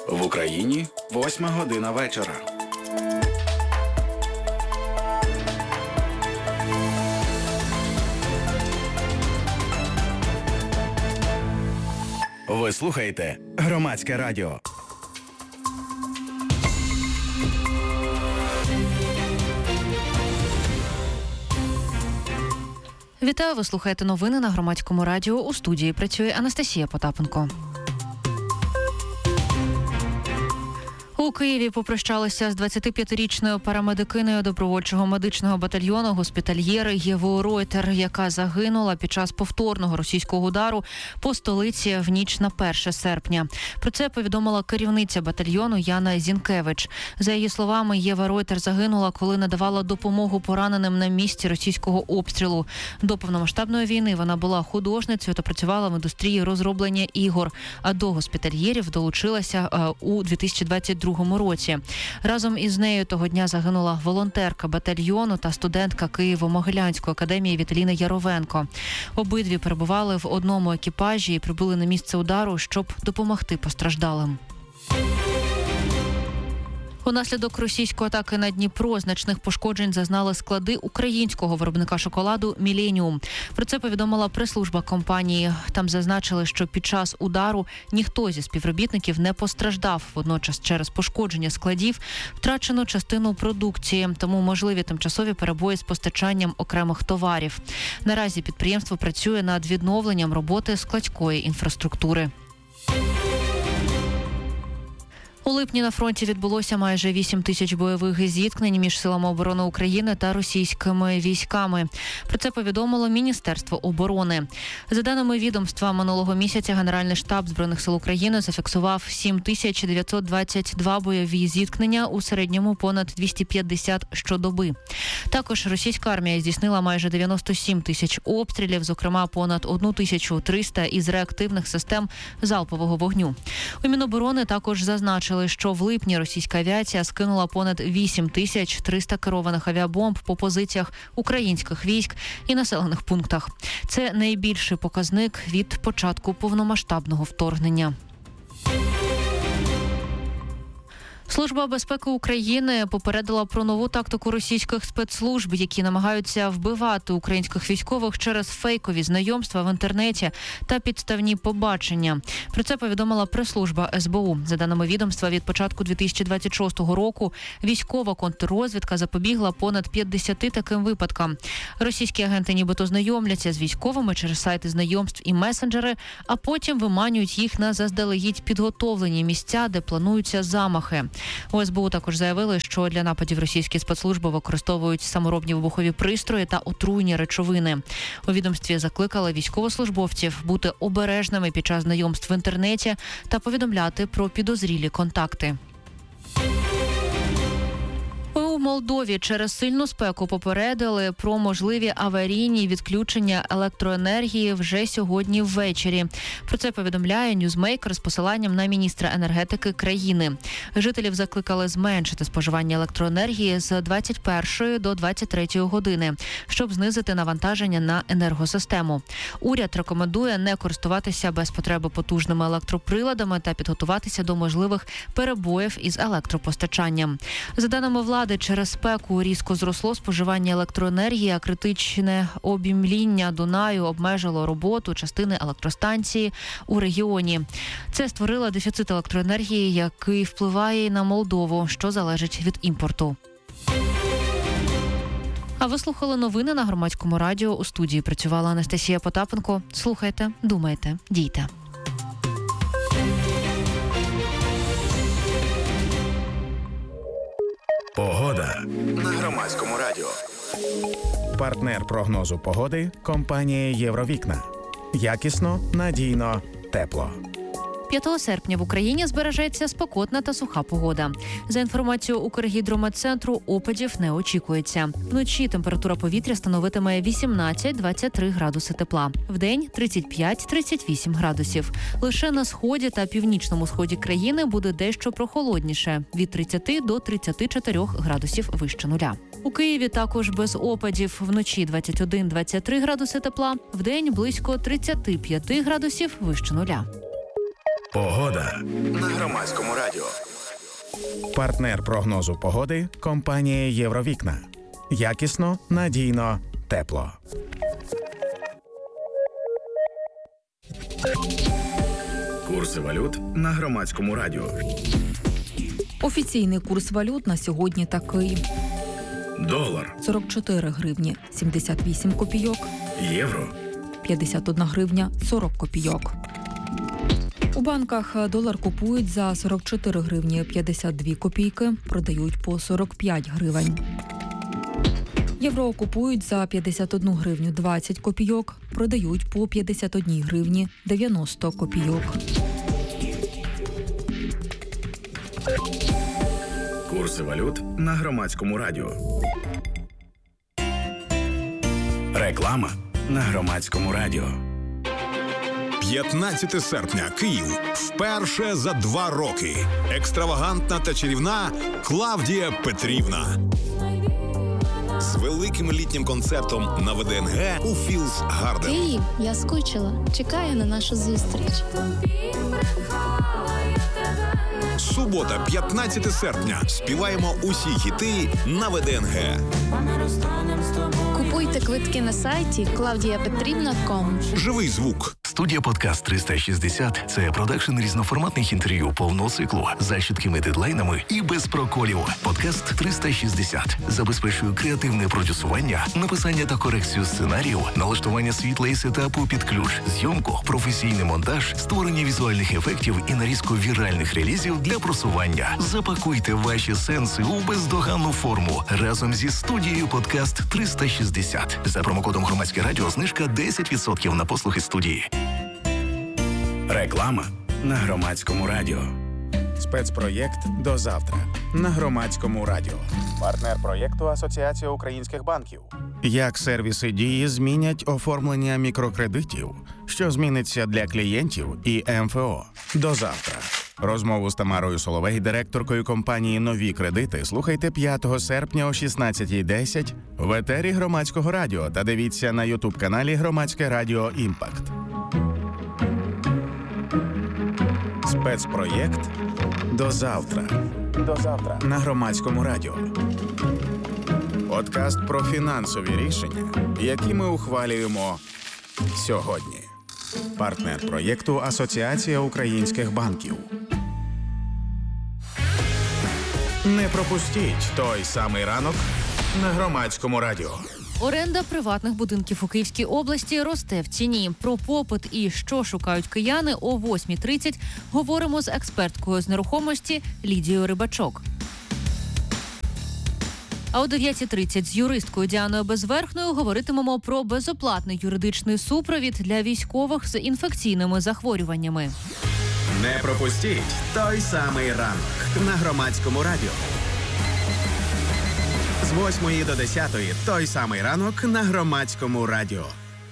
В Україні 8 година вечора. Ви слухаєте Громадське радіо. Вітаю, ви слухаєте новини на Громадському радіо. У студії працює Анастасія Потапенко. У Києві попрощалися з 25-річною парамедикиною добровольчого медичного батальйону госпітальєри Євою Ройтер, яка загинула під час повторного російського удару по столиці в ніч на 1 серпня. Про це повідомила керівниця батальйону Яна Зінкевич. За її словами, Єва Ройтер загинула, коли надавала допомогу пораненим на місці російського обстрілу. До повномасштабної війни вона була художницею та працювала в індустрії розроблення ігор, а до госпітальєрів долучилася у 2022 році. Разом із нею того дня загинула волонтерка батальйону та студентка Києво-Могилянської академії Віталіна Яровенко. Обидві перебували в одному екіпажі і прибули на місце удару, щоб допомогти постраждалим. Унаслідок російської атаки на Дніпро значних пошкоджень зазнали склади українського виробника шоколаду «Міленіум». Про це повідомила прес-служба компанії. Там зазначили, що під час удару ніхто зі співробітників не постраждав. Водночас через пошкодження складів втрачено частину продукції, тому можливі тимчасові перебої з постачанням окремих товарів. Наразі підприємство працює над відновленням роботи складської інфраструктури. У липні на фронті відбулося майже 8 тисяч бойових зіткнень між силами оборони України та російськими військами. Про це повідомило Міністерство оборони. За даними відомства, минулого місяця Генеральний штаб Збройних сил України зафіксував 7922 бойові зіткнення, у середньому понад 250 щодоби. Також російська армія здійснила майже 97 тисяч обстрілів, зокрема понад 1300 із реактивних систем залпового вогню. У Міноборони також зазначили, що в липні російська авіація скинула понад 8300 керованих авіабомб по позиціях українських військ і населених пунктах. Це найбільший показник від початку повномасштабного вторгнення. Служба безпеки України попередила про нову тактику російських спецслужб, які намагаються вбивати українських військових через фейкові знайомства в інтернеті та підставні побачення. Про це повідомила прес-служба СБУ. За даними відомства, від початку 2026 року військова контррозвідка запобігла понад 50 таким випадкам. Російські агенти нібито знайомляться з військовими через сайти знайомств і месенджери, а потім виманюють їх на заздалегідь підготовлені місця, де плануються замахи. У СБУ також заявили, що для нападів російські спецслужби використовують саморобні вибухові пристрої та отруйні речовини. У відомстві закликали військовослужбовців бути обережними під час знайомств в інтернеті та повідомляти про підозрілі контакти. У Молдові через сильну спеку попередили про можливі аварійні відключення електроенергії вже сьогодні ввечері. Про це повідомляє Newsmaker з посиланням на міністра енергетики країни. Жителів закликали зменшити споживання електроенергії з 21 до 23 години, щоб знизити навантаження на енергосистему. Уряд рекомендує не користуватися без потреби потужними електроприладами та підготуватися до можливих перебоїв із електропостачанням. За даними влади, через спеку різко зросло споживання електроенергії, а критичне обміління Дунаю обмежило роботу частини електростанції у регіоні. Це створило дефіцит електроенергії, який впливає на Молдову, що залежить від імпорту. А ви слухали новини на Громадському радіо. У студії працювала Анастасія Потапенко. Слухайте, думайте, дійте. Погода на Громадському радіо. Партнер прогнозу погоди – компанія «Євровікна». Якісно, надійно, тепло. 5 серпня в Україні збережеться спекотна та суха погода. За інформацією Укргідрометцентру, опадів не очікується. Вночі температура повітря становитиме 18-23 градуси тепла. Вдень – 35-38 градусів. Лише на сході та північному сході країни буде дещо прохолодніше – від 30 до 34 градусів вище нуля. У Києві також без опадів. Вночі 21-23 градуси тепла. Вдень близько 35 градусів вище нуля. Погода на Громадському радіо. Партнер прогнозу погоди – компанія «Євровікна». Якісно, надійно, тепло. Курси валют на Громадському радіо. Офіційний курс валют на сьогодні такий. Долар, 44 гривні 78 копійок, євро, 51 гривня 40 копійок. У банках долар купують за 44 гривні 52 копійки, продають по 45 гривень. Євро купують за 51 гривню 20 копійок, продають по 51 гривні 90 копійок. курси валют на Громадському радіо. Реклама на Громадському радіо. 15 серпня. Київ. Вперше за 2 роки. Екстравагантна та чарівна Клавдія Петрівна. З великим літнім концертом на ВДНГ у Філс Гарден. Київ, я скучила. Чекаю на нашу зустріч. Субота, 15 серпня. Співаємо усі хіти на ВДНГ. Купуйте квитки на сайті claudiapetrivna.com. Живий звук. Студія «Подкаст 360» – це продакшн різноформатних інтерв'ю повного циклу за чіткими дедлайнами і без проколів. «Подкаст 360» забезпечує креативне продюсування, написання та корекцію сценаріїв, налаштування світла і сетапу під ключ, зйомку, професійний монтаж, створення візуальних ефектів і нарізку віральних релізів для просування. Запакуйте ваші сенси у бездоганну форму разом зі студією «Подкаст 360». За промокодом «Громадське радіо» знижка 10% на послуги студії. Реклама на Громадському радіо. Спецпроєкт «До завтра» на Громадському радіо. Партнер проєкту Асоціація українських банків. Як сервіси «Дії» змінять оформлення мікрокредитів, що зміниться для клієнтів і МФО. До завтра. Розмову з Тамарою Соловей, директоркою компанії «Нові кредити», слухайте 5 серпня о 16:10 в етері Громадського радіо та дивіться на ютуб-каналі Громадське радіо «Імпакт». Спецпроєкт «До завтра». До завтра на Громадському радіо. Подкаст про фінансові рішення, які ми ухвалюємо сьогодні. Партнер проєкту Асоціація українських банків. Не пропустіть той самий ранок на Громадському радіо. Оренда приватних будинків у Київській області росте в ціні. Про попит і що шукають кияни о 8:30 говоримо з експерткою з нерухомості Лідією Рибачок. А о 9:30 з юристкою Діаною Безверхною говоритимемо про безоплатний юридичний супровід для військових з інфекційними захворюваннями. Не пропустіть той самий ранок на Громадському радіо. З 8 до 10 той самий ранок на Громадському радіо.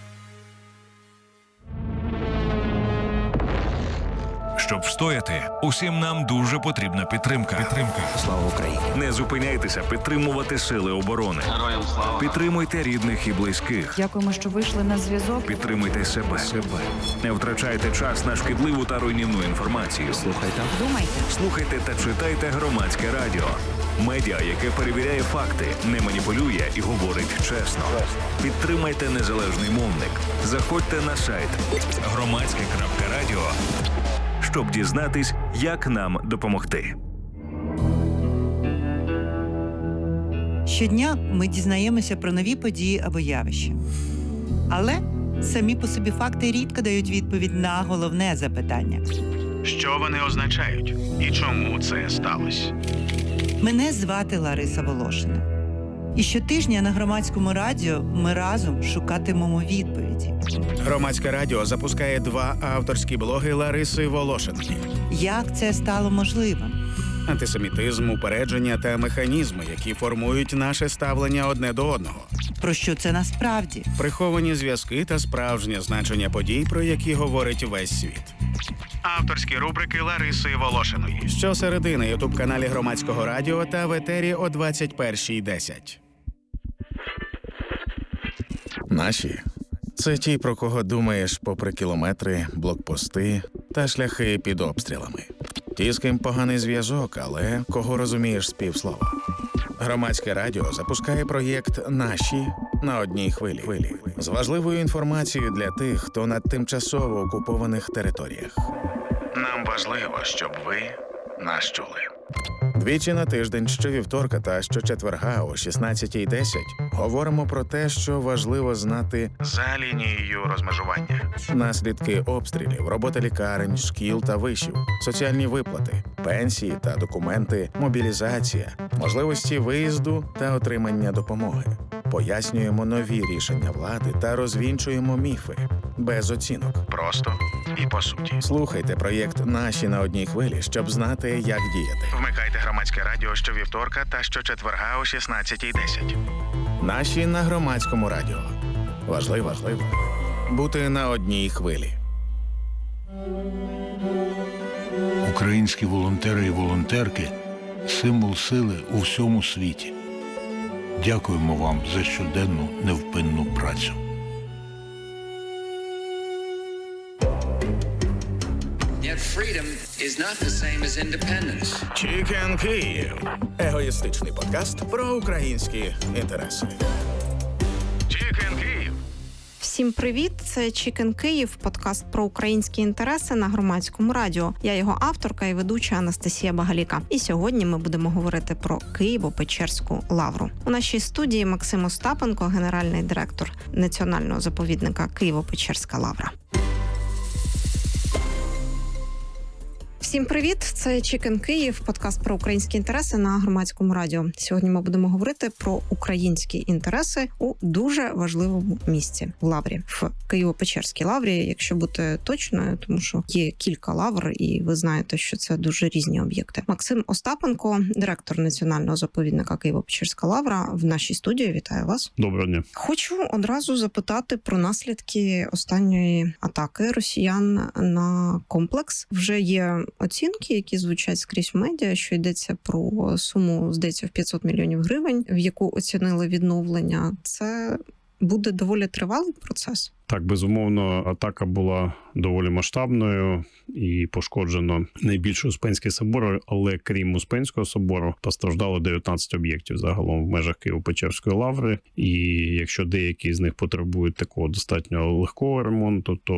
Щоб встояти, усім нам дуже потрібна підтримка. Слава Україні! Не зупиняйтеся підтримувати сили оборони. Героям слава! Підтримуйте рідних і близьких. Дякуємо, що вийшли на зв'язок. Підтримуйте себе. Не втрачайте час на шкідливу та руйнівну інформацію. Слухайте та читайте Громадське радіо. Медіа, яке перевіряє факти, не маніпулює і говорить чесно. Підтримайте незалежний мовник. Заходьте на сайт громадське.радіо, щоб дізнатись, як нам допомогти. Щодня ми дізнаємося про нові події або явища. Але самі по собі факти рідко дають відповідь на головне запитання. Що вони означають? І чому це сталося? Мене звати Лариса Волошина. І щотижня на Громадському радіо ми разом шукатимемо відповіді. Громадське радіо запускає 2 авторські блоги Лариси Волошиної. Як це стало можливим? Антисемітизм, упередження та механізми, які формують наше ставлення одне до одного. Про що це насправді? Приховані зв'язки та справжнє значення подій, про які говорить весь світ. Авторські рубрики Лариси Волошиної. Щосереди на ютуб-каналі Громадського радіо та в етері о 21:10. Наші – це ті, про кого думаєш попри кілометри, блокпости та шляхи під обстрілами. Ті, з ким поганий зв'язок, але кого розумієш з півслова. Громадське радіо запускає проєкт «Наші» на одній хвилі. З важливою інформацією для тих, хто на тимчасово окупованих територіях. Нам важливо, щоб ви нас чули. Двічі на тиждень, щовівторка та щочетверга о 16:10 говоримо про те, що важливо знати за лінією розмежування. Наслідки обстрілів, робота лікарень, шкіл та вишів, соціальні виплати, пенсії та документи, мобілізація, можливості виїзду та отримання допомоги. Пояснюємо нові рішення влади та розвінчуємо міфи. Без оцінок. Просто і по суті. Слухайте проєкт «Наші» на одній хвилі, щоб знати, як діяти. Вмикайте громадське радіо щовівторка та щочетверга о 16:10. «Наші» на громадському радіо. Важливо бути на одній хвилі. Українські волонтери і волонтерки – символ сили у всьому світі. Дякуємо вам за щоденну невпинну працю. Chicken Київ. Егоїстичний подкаст про українські інтереси. Chicken Київ. Всім привіт! Це Chicken Київ, подкаст про українські інтереси на громадському радіо. Я його авторка і ведуча Анастасія Багаліка. І сьогодні ми будемо говорити про Києво-Печерську лавру. У нашій студії Максим Остапенко, генеральний директор національного заповідника Києво-Печерська лавра. Всім привіт! Це Chicken Київ, подкаст про українські інтереси на громадському радіо. Сьогодні ми будемо говорити про українські інтереси у дуже важливому місці – в лаврі, в Києво-Печерській лаврі, якщо бути точною, тому що є кілька лавр, і ви знаєте, що це дуже різні об'єкти. Максим Остапенко, директор національного заповідника Києво-Печерська лавра, в нашій студії. Вітаю вас. Доброго дня. Хочу одразу запитати про наслідки останньої атаки росіян на комплекс. Вже є оцінки, які звучать скрізь в медіа, що йдеться про суму, здається, в 500 мільйонів гривень, в яку оцінили відновлення. Це буде доволі тривалий процес? Так, безумовно, атака була доволі масштабною і пошкоджено найбільше Успенський собор, але крім Успенського собору постраждало 19 об'єктів загалом в межах Києво-Печерської лаври. І якщо деякі з них потребують такого достатньо легкого ремонту, то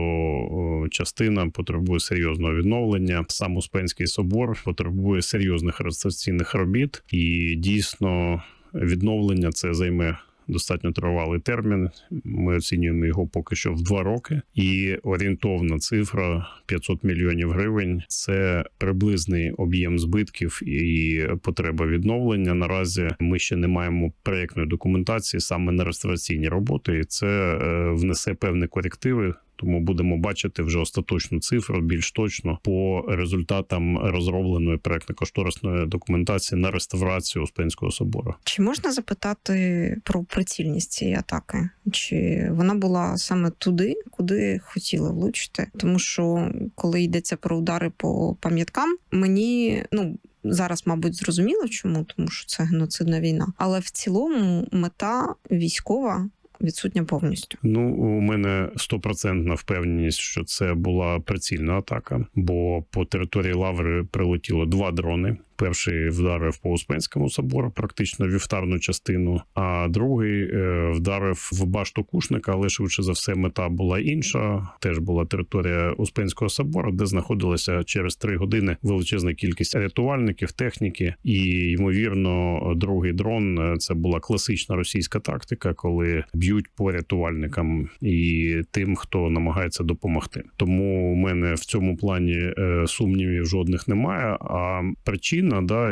частина потребує серйозного відновлення. Сам Успенський собор потребує серйозних реставраційних робіт, і дійсно відновлення це займе достатньо тривалий термін. Ми оцінюємо його поки що в 2 роки. І орієнтовна цифра 500 мільйонів гривень – це приблизний об'єм збитків і потреба відновлення. Наразі ми ще не маємо проєктної документації саме на реставраційні роботи, і це внесе певні корективи. Тому будемо бачити вже остаточну цифру, більш точно, по результатам розробленої проєктно-кошторисної документації на реставрацію Успенського собору. Чи можна запитати про прицільність цієї атаки? Чи вона була саме туди, куди хотіли влучити? Тому що, коли йдеться про удари по пам'яткам, мені, зараз, мабуть, зрозуміло чому, тому що це геноцидна війна. Але в цілому мета військова відсутня повністю. У мене 100% впевненість, що це була прицільна атака, бо по території лаври прилетіло 2 дрони. Перший вдарив по Успенському собору, практично вівтарну частину, а другий вдарив в башту Кушника, але швидше за все мета була інша. Теж була територія Успенського собору, де знаходилася через 3 години величезна кількість рятувальників, техніки. І, ймовірно, другий дрон – це була класична російська тактика, коли б'ють по рятувальникам і тим, хто намагається допомогти. Тому у мене в цьому плані сумнівів жодних немає, а причина,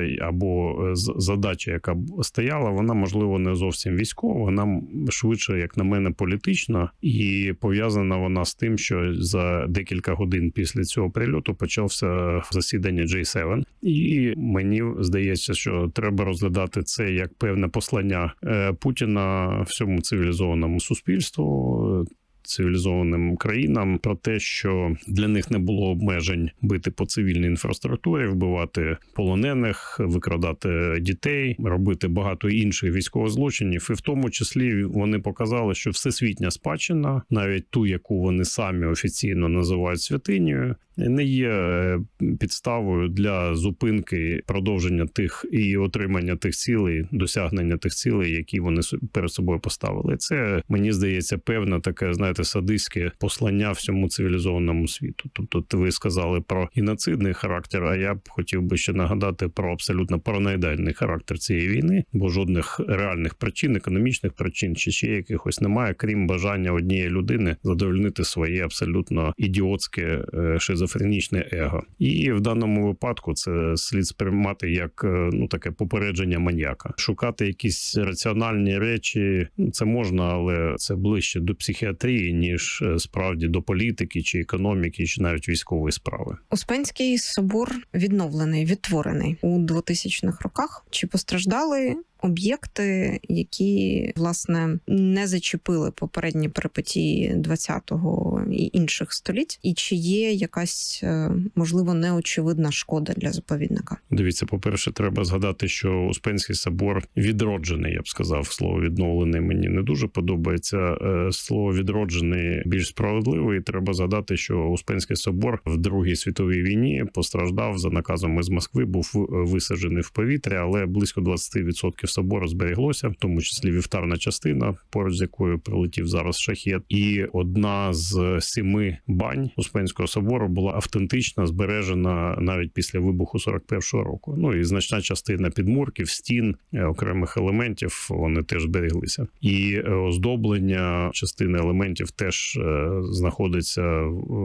або задача, яка стояла, вона, можливо, не зовсім військова, вона швидше, як на мене, політична, і пов'язана вона з тим, що за декілька годин після цього прильоту почався засідання G7. І мені здається, що треба розглядати це як певне послання Путіна всьому цивілізованому суспільству, цивілізованим країнам про те, що для них не було обмежень бити по цивільній інфраструктурі, вбивати полонених, викрадати дітей, робити багато інших військових злочинів. І в тому числі вони показали, що всесвітня спадщина, навіть ту, яку вони самі офіційно називають святинею, не є підставою для зупинки, продовження тих і отримання тих цілей, досягнення тих цілей, які вони перед собою поставили. Це, мені здається, певне таке, знаєте, садистське послання всьому цивілізованому світу. Тобто ви сказали про геноцидний характер, а я б хотів би ще нагадати про абсолютно параноїдальний характер цієї війни, бо жодних реальних причин, економічних причин чи ще якихось немає, крім бажання однієї людини задовольнити своє абсолютно ідіотське шизофренічне его. І в даному випадку це слід сприймати як таке попередження маніяка. Шукати якісь раціональні речі, це можна, але це ближче до психіатрії, ніж справді до політики чи економіки, чи навіть військової справи. Успенський собор відновлений, відтворений у 2000-х роках. Чи постраждали об'єкти, які, власне, не зачепили попередні перипетії 20-го і інших століть? І чи є якась, можливо, неочевидна шкода для заповідника? Дивіться, по-перше, треба згадати, що Успенський собор відроджений, я б сказав. Слово «відновлений» мені не дуже подобається. Слово «відроджений» більш справедливе. І треба згадати, що Успенський собор в Другій світовій війні постраждав за наказом із Москви, був висаджений в повітря, але близько 20% собору зберіглося, в тому числі вівтарна частина, поруч з якою прилетів зараз шахет. І одна з 7 бань Успенського собору була автентично збережена навіть після вибуху 41-го року. Ну і значна частина підмурків, стін, окремих елементів, вони теж зберіглися. І оздоблення частини елементів теж знаходиться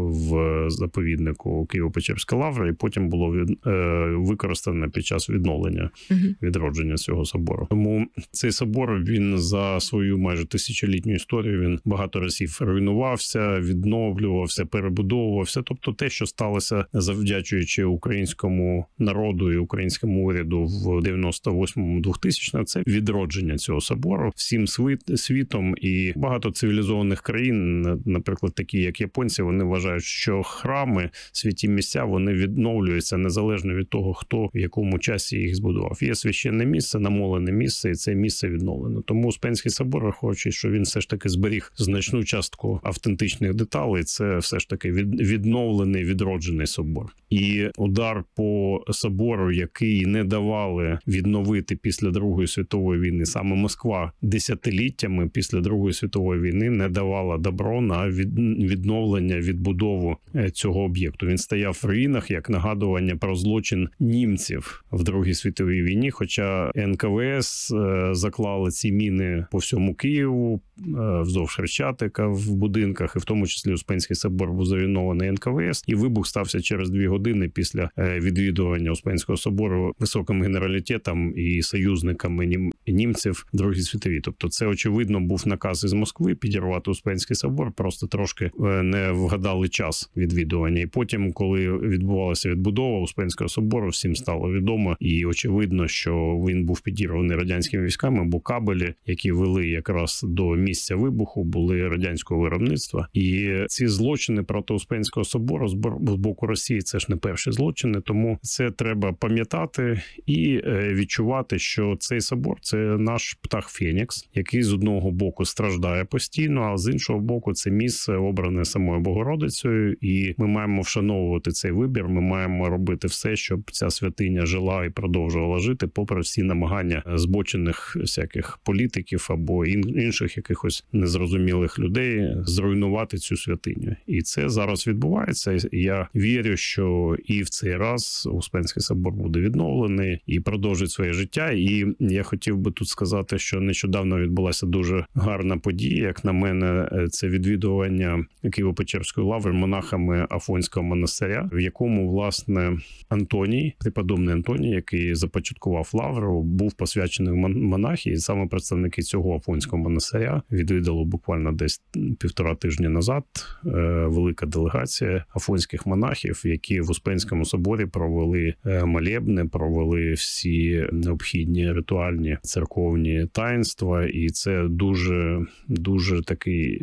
в заповіднику Києво-Печерська лавра, і потім було використане під час відновлення, відродження цього собору. Тому цей собор, він за свою майже тисячолітню історію, він багато разів руйнувався, відновлювався, перебудовувався. Тобто те, що сталося завдячуючи українському народу і українському уряду в 98-му, 2000-му, це відродження цього собору всім світом. І багато цивілізованих країн, наприклад, такі як японці, вони вважають, що храми, святі місця, вони відновлюються незалежно від того, хто в якому часі їх збудував. Є священне місце, намолене місце, і це місце відновлено. Тому Успенський собор, рахуючи, що він все ж таки зберіг значну частку автентичних деталей, це все ж таки відновлений, відроджений собор. І удар по собору, який не давали відновити після Другої світової війни, саме Москва десятиліттями після Другої світової війни не давала добро на відновлення, відбудову цього об'єкту. Він стояв в руїнах як нагадування про злочин німців в Другій світовій війні, хоча НКВС заклали ці міни по всьому Києву, вздовж Хрещатика в будинках, і в тому числі Успенський собор був зруйнований НКВС, і вибух стався через 2 години після відвідування Успенського собору високим генералітетом і союзниками німців в Другій світовій. Тобто це, очевидно, був наказ із Москви підірвати Успенський собор, просто трошки не вгадали час відвідування. І потім, коли відбувалася відбудова Успенського собору, всім стало відомо, і очевидно, що він був підірваний радянськими військами, бо кабелі, які вели якраз до місця вибуху, були радянського виробництва. І ці злочини проти Успенського собору з боку Росії, це ж не перші злочини, тому це треба пам'ятати і відчувати, що цей собор – це наш птах Фенікс, який з одного боку страждає постійно, а з іншого боку це місце обране самою Богородицею, і ми маємо вшановувати цей вибір, ми маємо робити все, щоб ця святиня жила і продовжувала жити, попри всі намагання збочених всяких політиків або інших якихось незрозумілих людей зруйнувати цю святиню. І це зараз відбувається. Я вірю, що і в цей раз Успенський собор буде відновлений і продовжить своє життя. І я хотів би тут сказати, що нещодавно відбулася дуже гарна подія, як на мене, це відвідування Києво-Печерської лаври монахами Афонського монастиря, в якому, власне, Антоній, преподобний Антоній, який започаткував лавру, був посвячений в монахи, і саме представники цього Афонського монастиря відвідали буквально десь 1,5 тижня назад велика делегація афонських монахів, які в Успенському соборі провели молебни, провели всі необхідні ритуальні церковні таїнства, і це дуже такий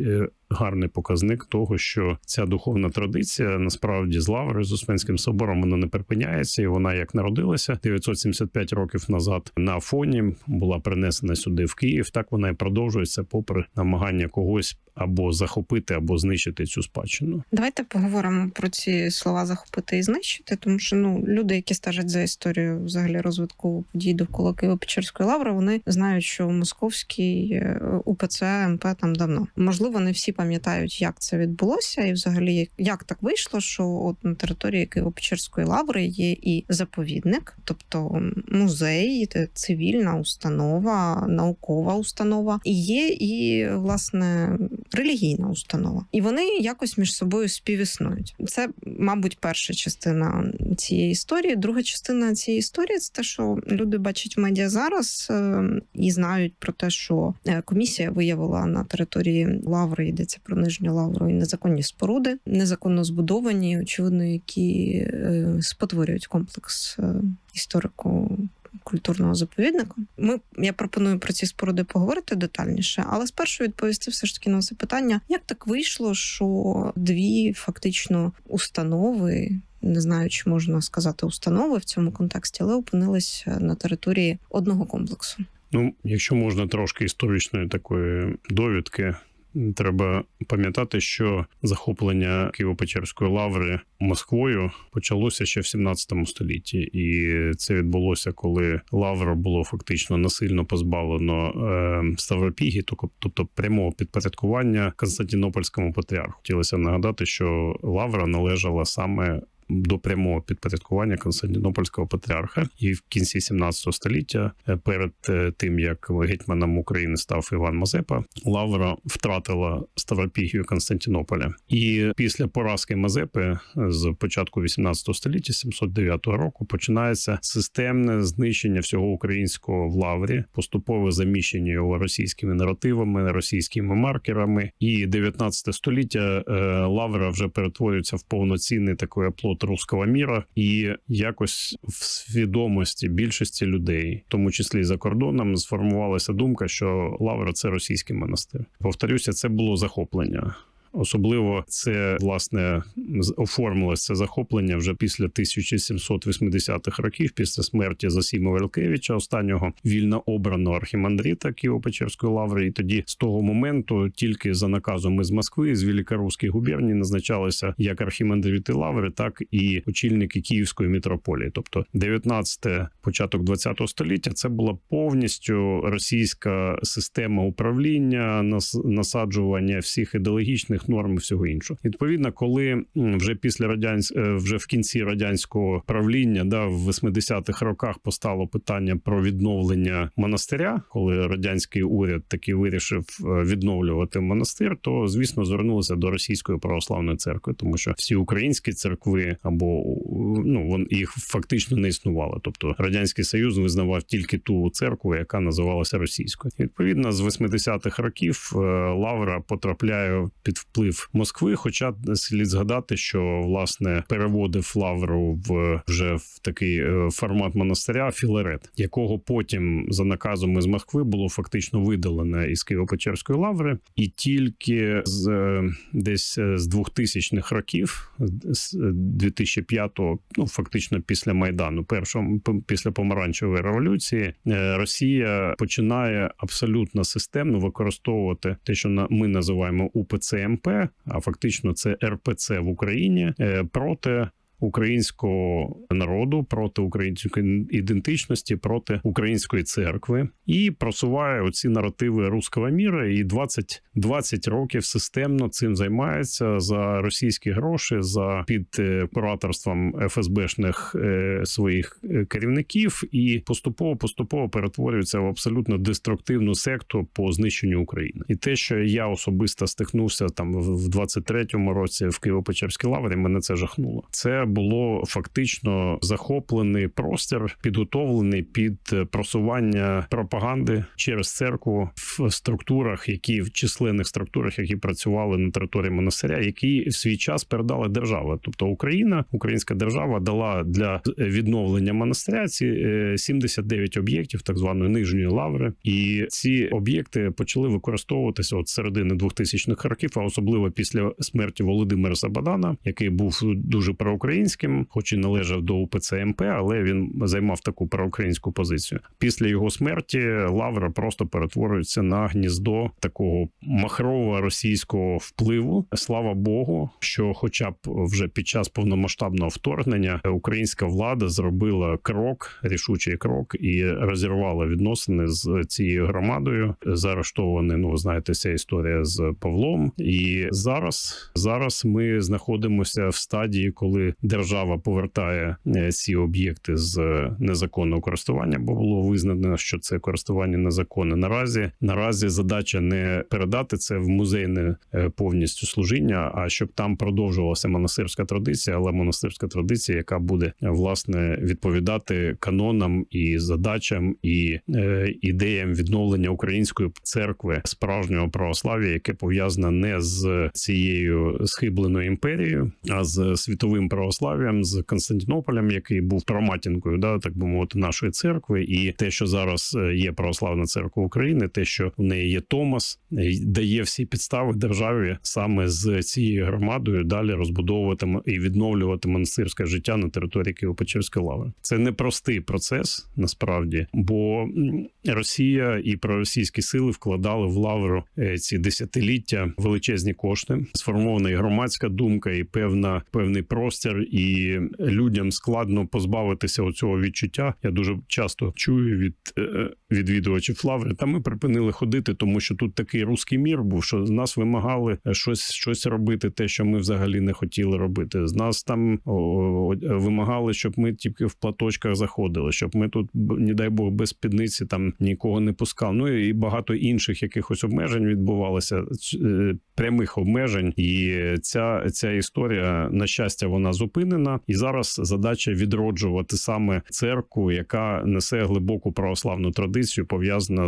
гарний показник того, що ця духовна традиція насправді з Лаври, з Успенським собором, вона не припиняється, і вона як народилася 975 років назад на Афоні, була принесена сюди в Київ, так вона і продовжується попри намагання когось або захопити, або знищити цю спадщину. Давайте поговоримо про ці слова «захопити» і «знищити», тому що люди, які стежать за історією взагалі розвитку подій довкола Києво-Печерської лаври, вони знають, що московський УПЦ МП там давно. Можливо, не всі пам'ятають, як це відбулося, і взагалі як так вийшло, що от на території Києво-Печерської лаври є і заповідник, тобто музей, цивільна установа, наукова установа, і є і, власне, релігійна установа. І вони якось між собою співіснують. Це, мабуть, перша частина цієї історії. Друга частина цієї історії – це те, що люди бачать в медіа зараз і знають про те, що комісія виявила на території лаври, йдеться про Нижню Лавру, і незаконні споруди, незаконно збудовані, очевидно, які спотворюють комплекс історико-культурного заповідника. Я пропоную про ці споруди поговорити детальніше, але спершу відповісти все ж таки на запитання, як так вийшло, що дві фактично установи, не знаю, чи можна сказати установи в цьому контексті, але опинились на території одного комплексу. Якщо можна трошки історичної такої довідки, треба пам'ятати, що захоплення Києво-Печерської лаври Москвою почалося ще в 17 столітті. І це відбулося, коли лавра було фактично насильно позбавлено Ставропіги, тобто прямого підпорядкування Константинопольському патріарху. Хотілося нагадати, що лавра належала саме до прямого підпорядкування Константинопольського патріарха. І в кінці 17 століття, перед тим, як гетьманом України став Іван Мазепа, лавра втратила Ставропігію Константинополя. І після поразки Мазепи з початку 18 століття, 709 року, починається системне знищення всього українського в лаврі, поступове заміщення його російськими наративами, російськими маркерами. І 19 століття лавра вже перетворюється в повноцінний такий оплот руського міра, і якось в свідомості більшості людей, в тому числі за кордоном, сформувалася думка, що лавра – це російський монастир. Повторюся, це було захоплення. Особливо це, власне, оформилося це захоплення вже після 1780-х років, після смерті Зосіма Великевича, останнього вільно обраного архімандрита Києво-Печерської лаври. І тоді з того моменту тільки за наказом із Москви, з Великоруської губернії назначалися як архімандрити лаври, так і очільники Київської митрополії. Тобто 19-те, початок 20-го століття – це була повністю російська система управління, насаджування всіх ідеологічних норм і всього іншого. Відповідно, коли вже вже в кінці радянського правління, в 80-х роках постало питання про відновлення монастиря, коли радянський уряд таки вирішив відновлювати монастир, то, звісно, звернулися до Російської православної церкви, тому що всі українські церкви їх фактично не існувало. Тобто Радянський Союз визнавав тільки ту церкву, яка називалася російською. Відповідно, з 80-х років лавра потрапляє під вплив Москви, хоча слід згадати, що, власне, переводив лавру вже в такий формат монастиря Філарет, якого потім за наказом із Москви було фактично видалено із Києво-Печерської лаври, і тільки десь з 2000-х років, з 2005-го, фактично після Майдану, після Помаранчевої революції, Росія починає абсолютно системно використовувати те, що ми називаємо УПЦ МП, а фактично це РПЦ в Україні, проти українського народу, проти української ідентичності, проти української церкви, і просуває оці наративи руського міра, і 20 років системно цим займається за російські гроші, під кураторством ФСБшних своїх керівників, і поступово перетворюється в абсолютно деструктивну секту по знищенню України. І те, що я особисто стикнувся там в 23-му році в Києво-Печерській лаврі, мене це жахнуло. Це це було фактично захоплений простір, підготовлений під просування пропаганди через церкву в структурах, в численних структурах, які працювали на території монастиря, які в свій час передала держава. Тобто українська держава дала для відновлення монастиря ці 79 об'єктів так званої Нижньої лаври. І ці об'єкти почали використовуватися от середини 2000-х років, а особливо після смерті Володимира Сабадана, який був дуже проукраїнським, хоч і належав до УПЦ МП, але він займав таку проукраїнську позицію. Після його смерті лавра просто перетворюється на гніздо такого махрового російського впливу. Слава Богу, що хоча б вже під час повномасштабного вторгнення українська влада зробила рішучий крок і розірвала відносини з цією громадою. Заарештований, ви знаєте, ця історія з Павлом. І зараз ми знаходимося в стадії, коли держава повертає ці об'єкти з незаконного користування, бо було визнано, що це користування незаконне. Наразі задача не передати це в музейне повністю служіння, а щоб там продовжувалася монастирська традиція, але монастирська традиція, яка буде, власне, відповідати канонам і задачам і ідеям відновлення української церкви, справжнього православ'я, яке пов'язане не з цією схибленою імперією, а з світовим православ'ям, з Константинополем, який був праматінкою, так би мовити, нашої церкви. І те, що зараз є Православна церква України, те, що в неї є Томос, дає всі підстави державі саме з цією громадою далі розбудовувати і відновлювати монастирське життя на території Києво-Печерської лаври. Це непростий процес, насправді, бо Росія і проросійські сили вкладали в лавру ці десятиліття величезні кошти, сформована і громадська думка, і певний простір, і людям складно позбавитися оцього відчуття. Я дуже часто чую від відвідувачів лаври, та ми припинили ходити, тому що тут такий руський мір був, що з нас вимагали щось робити, те, що ми взагалі не хотіли робити. З нас там вимагали, щоб ми тільки в платочках заходили, щоб ми тут, не дай Бог, без спідниці там нікого не пускали. І багато інших якихось обмежень відбувалося, прямих обмежень. І ця історія, на щастя, вона зупинена. І зараз задача відроджувати саме церкву, яка несе глибоку православну традицію, пов'язана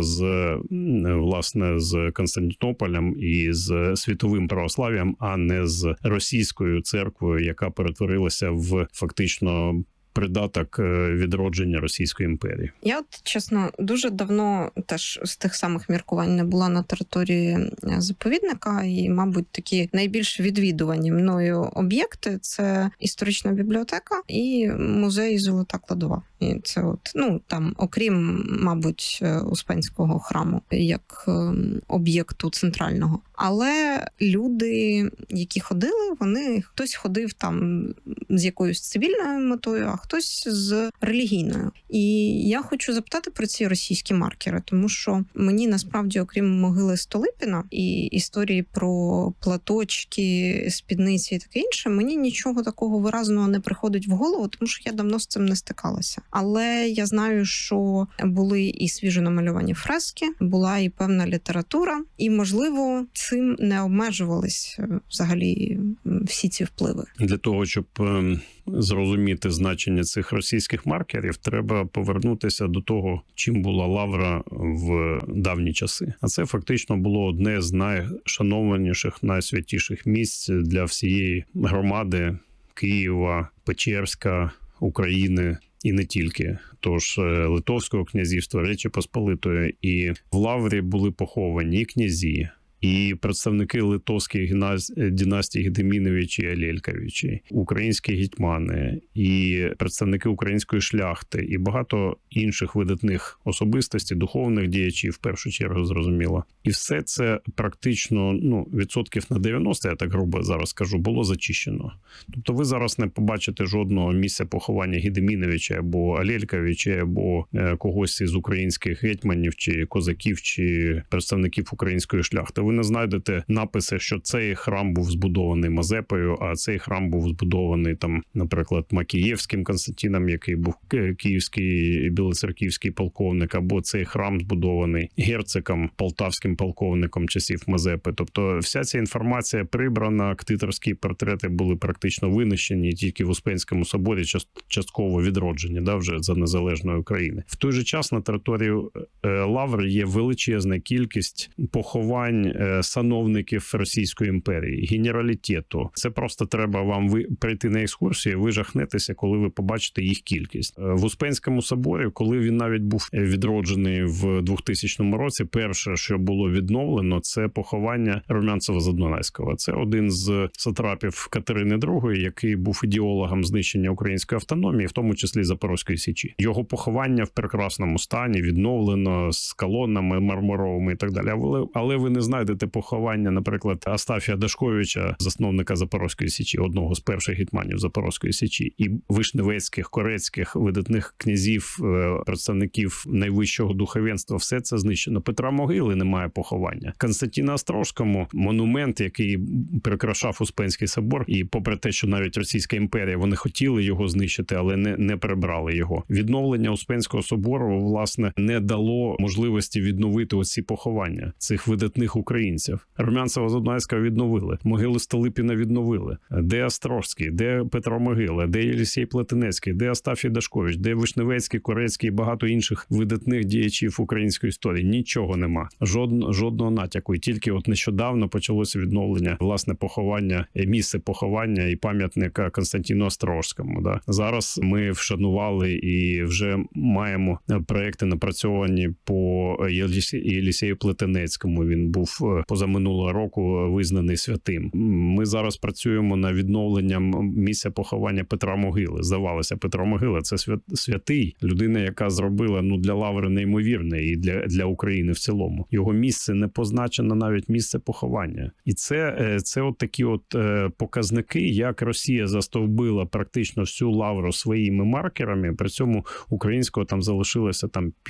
з Константинополем і з світовим православ'ям, а не з російською церквою, яка перетворилася в фактично придаток відродження Російської імперії. Я чесно, дуже давно теж з тих самих міркувань не була на території заповідника, і, мабуть, такі найбільш відвідувані мною об'єкти – це історична бібліотека і музей Золота Кладова. І це там, окрім, мабуть, Успенського храму, як об'єкту центрального. Але люди, які ходили, хтось ходив там з якоюсь цивільною метою, а хтось з релігійною. І я хочу запитати про ці російські маркери, тому що мені насправді, окрім могили Столипіна і історії про платочки, спідниці і таке інше, мені нічого такого виразного не приходить в голову, тому що я давно з цим не стикалася. Але я знаю, що були і свіжо намальовані фрески, була і певна література, і, можливо, цим не обмежувались взагалі всі ці впливи. Для того, щоб зрозуміти значення цих російських маркерів, треба повернутися до того, чим була лавра в давні часи. А це фактично було одне з найшанованіших, найсвятіших місць для всієї громади Києва, Печерська, України і не тільки. Тож Литовського князівства, Речі Посполитої. І в лаврі були поховані і князі, і представники литовських династій Гедеміновичі і Алєльковичі, українські гетьмани, і представники української шляхти, і багато інших видатних особистостей, духовних діячів, в першу чергу, зрозуміло. І все це практично, відсотків на 90, я так грубо зараз скажу, було зачищено. Тобто ви зараз не побачите жодного місця поховання Гедеміновича або Алєльковича, або когось із українських гетьманів, чи козаків, чи представників української шляхти. ви не знайдете написи, що цей храм був збудований Мазепою, а цей храм був збудований там, наприклад, Макієвським Константином, який був київський білоцерківський полковник, або цей храм збудований Герциком, полтавським полковником часів Мазепи. Тобто вся ця інформація прибрана, ктиторські портрети були практично винищені, тільки в Успенському соборі частково відроджені, вже за незалежної України. В той же час на території Лаври є величезна кількість поховань сановників Російської імперії, генералітету. Це просто треба вам прийти на екскурсію, ви жахнетеся, коли ви побачите їх кількість. В Успенському соборі, коли він навіть був відроджений в 2000 році, перше, що було відновлено, це поховання Румянцева-Задунайського. Це один з сатрапів Катерини II, який був ідеологом знищення української автономії, в тому числі Запорозької Січі. Його поховання в прекрасному стані, відновлено з колонами мармуровими і так далі. Але ви не знайдете поховання, наприклад, Астафія Дашковича, засновника Запорозької Січі, одного з перших гетьманів Запорозької Січі, і вишневецьких, корецьких, видатних князів, представників найвищого духовенства. Все це знищено. Петра Могили немає поховання. Константина Острозькому монумент, який прикрашав Успенський собор, і попри те, що навіть Російська імперія, вони хотіли його знищити, але не прибрали його. Відновлення Успенського собору, власне, не дало можливості відновити оці поховання цих видатних українців. Румянцева-Задунайського відновили, могили Столипіна відновили. Де Острозький, де Петро Могила, де Єлісей Платинецький, де Астафій Дашкович, де Вишневецький, Корецький і багато інших видатних діячів української історії. Нічого нема. Жодного натяку. І тільки от нещодавно почалося відновлення, власне, поховання, місце поховання і пам'ятника Константину Острозькому. Зараз ми вшанували і вже маємо проекти напрацьовані по Єлісею Платинецькому. Він був позаминулого року визнаний святим. Ми зараз працюємо над відновленням місця поховання Петра Могили. Здавалося, Петро Могила – це святий, людина, яка зробила для Лаври неймовірне і для України в цілому. Його місце не позначено, навіть місце поховання. І це от такі показники, як Росія застовбила практично всю Лавру своїми маркерами, при цьому українського там залишилося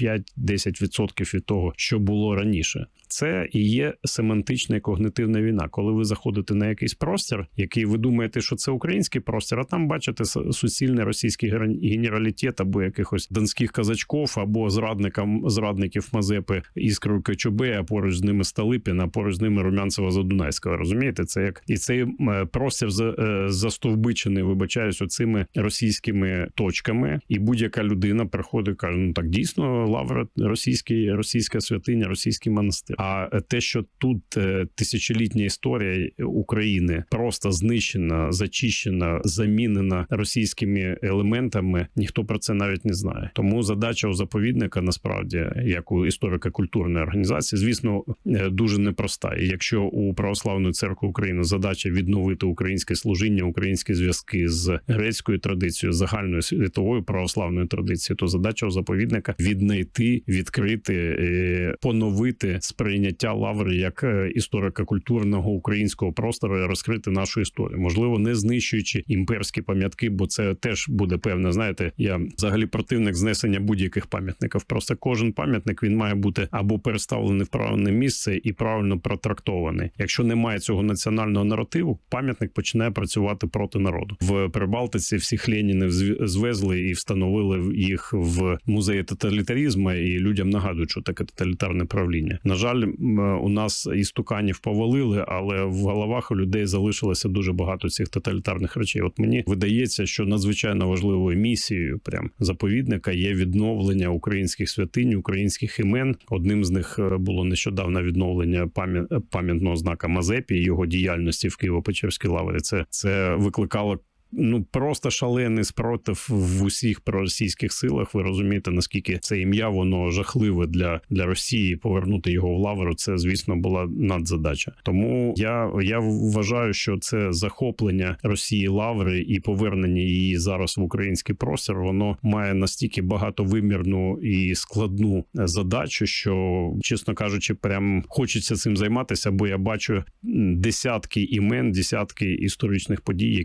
5-10% від того, що було раніше. Це і є семантична і когнитивна війна. Коли ви заходите на якийсь простір, який ви думаєте, що це український простір, а там бачите суцільний російський генералітет або якихось донських козачків, або зрадників Мазепи Іскру Кочубея, а поруч з ними Столипіна, а поруч з ними Румянцева-Задунайського. Розумієте? Це як і цей простір застовбичений, вибачаюсь, оцими російськими точками, і будь-яка людина приходить і каже, так дійсно Лавра російська святиня, російський монастир. А те, що тут тисячолітня історія України просто знищена, зачищена, замінена російськими елементами, ніхто про це навіть не знає. Тому задача у заповідника, насправді, як у історико-культурної організації, звісно, дуже непроста. І якщо у Православної церкви України задача відновити українське служіння, українські зв'язки з грецькою традицією, загальною світовою православною традицією, то задача у заповідника віднайти, відкрити, поновити сприйняття Лаври як історико-культурного українського простору і розкрити нашу історію. Можливо, не знищуючи імперські пам'ятки, бо це теж буде певне, знаєте, я взагалі противник знесення будь-яких пам'ятників. Просто кожен пам'ятник, він має бути або переставлений в правильне місце і правильно протрактований. Якщо немає цього національного наративу, пам'ятник починає працювати проти народу. В Прибалтиці всіх Ленінів звезли і встановили їх в музеї тоталітаризму, і людям нагадують, що таке тоталітарне правління. На жаль, у нас істуканів повалили, але в головах у людей залишилося дуже багато цих тоталітарних речей. От мені видається, що надзвичайно важливою місією заповідника є відновлення українських святинь, українських імен. Одним з них було нещодавно відновлення пам'ятного знака Мазепі і його діяльності в Києво-Печерській лаврі. Це викликало просто шалений спротив в усіх проросійських силах. Ви розумієте, наскільки це ім'я, воно жахливе для Росії. Повернути його в Лавру, це, звісно, була надзадача. Тому я вважаю, що це захоплення Росії Лаври і повернення її зараз в український простір, воно має настільки багатовимірну і складну задачу, що, чесно кажучи, прям хочеться цим займатися, бо я бачу десятки імен, десятки історичних подій,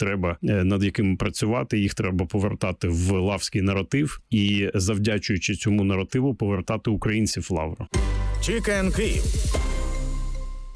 над якими працювати, їх треба повертати в лавський наратив і, завдячуючи цьому наративу, повертати українців в Лавру. Чікен Київ.